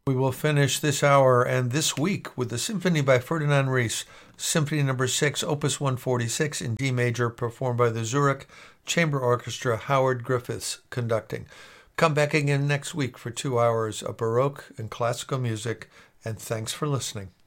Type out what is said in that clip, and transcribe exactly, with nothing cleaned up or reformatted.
We will finish this hour and this week with the Symphony by Ferdinand Ries, Symphony Number six, Opus one forty-six in D major, performed by the Zurich Chamber Orchestra, Howard Griffiths conducting. Come back again next week for two hours of Baroque and classical music, and thanks for listening.